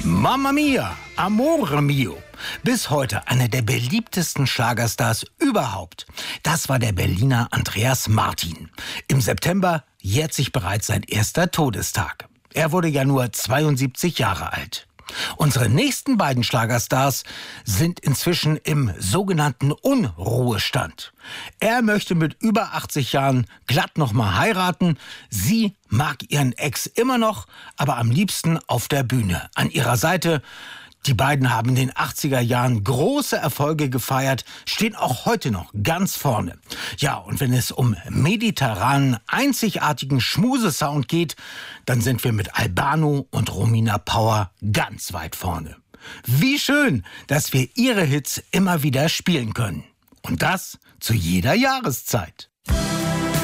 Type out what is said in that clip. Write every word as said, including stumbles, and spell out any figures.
Mamma Mia, Amore Mio. Bis heute einer der beliebtesten Schlagerstars überhaupt. Das war der Berliner Andreas Martin. Im September jährt sich bereits sein erster Todestag. Er wurde ja nur zweiundsiebzig Jahre alt. Unsere nächsten beiden Schlagerstars sind inzwischen im sogenannten Unruhestand. Er möchte mit über achtzig Jahren glatt noch mal heiraten. Sie mag ihren Ex immer noch, aber am liebsten auf der Bühne. An ihrer Seite. Die beiden haben in den achtziger Jahren große Erfolge gefeiert, stehen auch heute noch ganz vorne. Ja, und wenn es um mediterranen, einzigartigen Schmusesound geht, dann sind wir mit Albano und Romina Power ganz weit vorne. Wie schön, dass wir ihre Hits immer wieder spielen können. Und das zu jeder Jahreszeit.